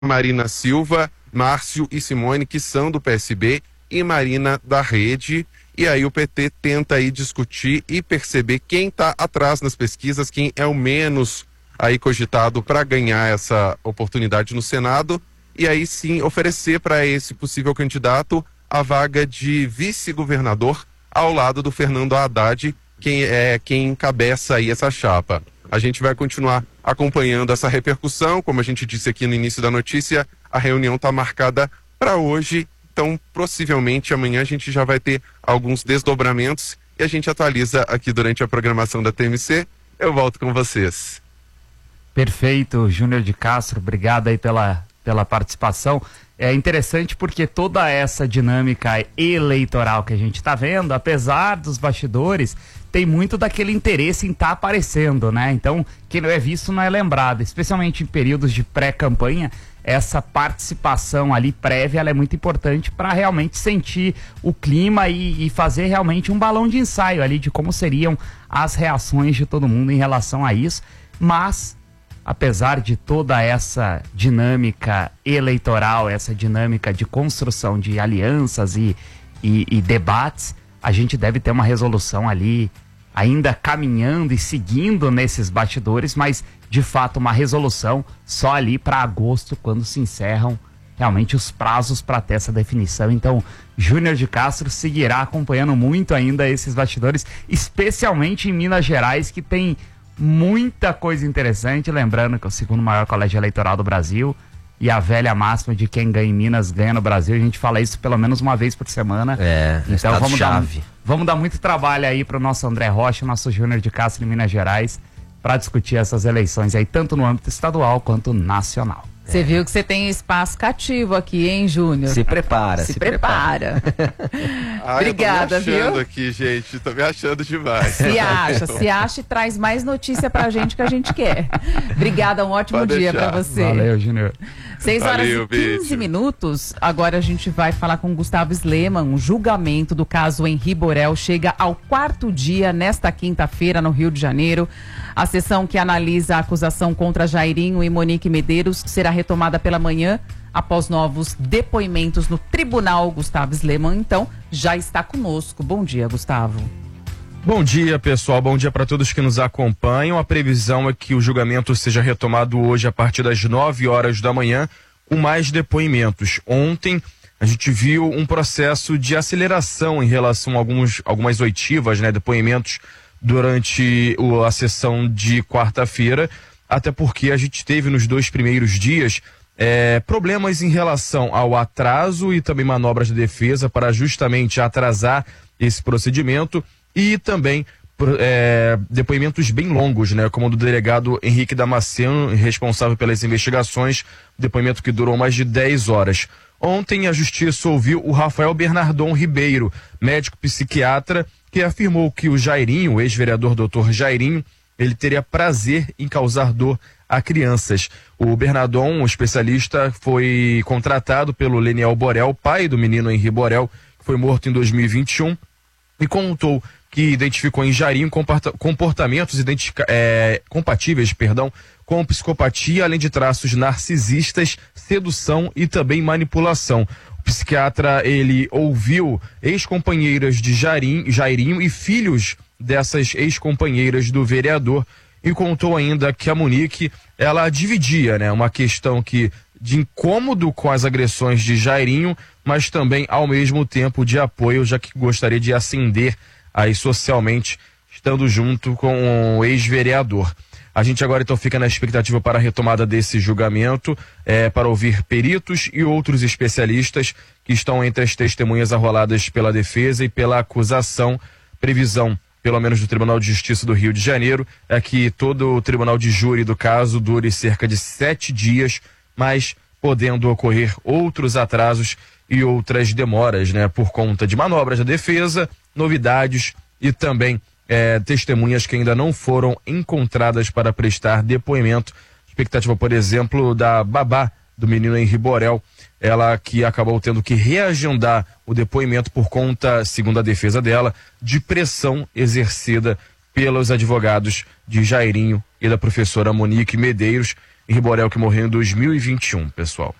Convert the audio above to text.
Marina Silva, Márcio e Simone, que são do PSB, e Marina da Rede. E aí o PT tenta aí discutir e perceber quem está atrás nas pesquisas, quem é o menos aí cogitado para ganhar essa oportunidade no Senado, e aí sim oferecer para esse possível candidato a vaga de vice-governador ao lado do Fernando Haddad, quem encabeça aí essa chapa. A gente vai continuar acompanhando essa repercussão. Como a gente disse aqui no início da notícia, a reunião está marcada para hoje, então possivelmente amanhã a gente já vai ter alguns desdobramentos e a gente atualiza aqui durante a programação da TMC. Eu volto com vocês. Perfeito, Júnior de Castro, obrigado aí pela participação. É interessante porque toda essa dinâmica eleitoral que a gente está vendo, apesar dos bastidores, tem muito daquele interesse em estar aparecendo, né? Então, quem não é visto não é lembrado, especialmente em períodos de pré-campanha. Essa participação ali prévia, ela é muito importante para realmente sentir o clima e fazer realmente um balão de ensaio ali de como seriam as reações de todo mundo em relação a isso. Mas, apesar de toda essa dinâmica eleitoral, essa dinâmica de construção de alianças e debates, a gente deve ter uma resolução ali ainda caminhando e seguindo nesses bastidores, mas de fato uma resolução só ali para agosto, quando se encerram realmente os prazos para ter essa definição. Então, Júnior de Castro seguirá acompanhando muito ainda esses bastidores, especialmente em Minas Gerais, que tem muita coisa interessante. Lembrando que é o segundo maior colégio eleitoral do Brasil e a velha máxima de quem ganha em Minas ganha no Brasil. A gente fala isso pelo menos uma vez por semana. Então vamos dar muito trabalho aí para o nosso André Rocha, nosso Júnior de Castro em Minas Gerais, para discutir essas eleições aí, tanto no âmbito estadual quanto nacional. Você viu que você tem espaço cativo aqui, hein, Júnior? Se prepara. Obrigada, tô me achando viu? aqui, gente. Tô me achando demais. Se acha e traz mais notícia pra gente que a gente quer. Obrigada, um ótimo dia pra você. Valeu, Júnior. 6 horas Valeu, e 15 minutos. Agora a gente vai falar com Gustavo Sleman. O julgamento do caso Henri Borel chega ao 4º dia nesta quinta-feira no Rio de Janeiro. A sessão que analisa a acusação contra Jairinho e Monique Medeiros será retomada pela manhã após novos depoimentos no tribunal. Gustavo Sleman, então, já está conosco. Bom dia, Gustavo. Bom dia, pessoal. Bom dia para todos que nos acompanham. A previsão é que o julgamento seja retomado hoje a partir das 9 horas da manhã, com mais depoimentos. Ontem a gente viu um processo de aceleração em relação a algumas oitivas, né, depoimentos durante a sessão de quarta-feira, até porque a gente teve nos 2 primeiros dias problemas em relação ao atraso e também manobras de defesa para justamente atrasar esse procedimento. E também depoimentos bem longos, né? Como o do delegado Henrique Damasceno, responsável pelas investigações, depoimento que durou mais de 10 horas. Ontem a justiça ouviu o Rafael Bernardon Ribeiro, médico psiquiatra, que afirmou que o Jairinho, o ex-vereador Dr. Jairinho, ele teria prazer em causar dor a crianças. O Bernardon, um especialista, foi contratado pelo Leniel Borel, pai do menino Henri Borel, que foi morto em 2021, e contou que identificou em Jairinho comportamentos compatíveis, com psicopatia, além de traços narcisistas, sedução e também manipulação. O psiquiatra, ele ouviu ex-companheiras de Jairinho e filhos dessas ex-companheiras do vereador, e contou ainda que a Monique, ela dividia, né, uma questão de incômodo com as agressões de Jairinho, mas também ao mesmo tempo de apoio, já que gostaria de ascender aí socialmente, estando junto com o ex-vereador. A gente agora então fica na expectativa para a retomada desse julgamento, para ouvir peritos e outros especialistas que estão entre as testemunhas arroladas pela defesa e pela acusação. Previsão, pelo menos do Tribunal de Justiça do Rio de Janeiro, é que todo o tribunal de júri do caso dure cerca de 7 dias, mas podendo ocorrer outros atrasos e outras demoras, né, por conta de manobras da defesa, novidades e também testemunhas que ainda não foram encontradas para prestar depoimento. Expectativa, por exemplo, da babá do menino Henri Borel, ela que acabou tendo que reagendar o depoimento por conta, segundo a defesa dela, de pressão exercida pelos advogados de Jairinho e da professora Monique Medeiros. Riborel, que morreu em 2021, pessoal.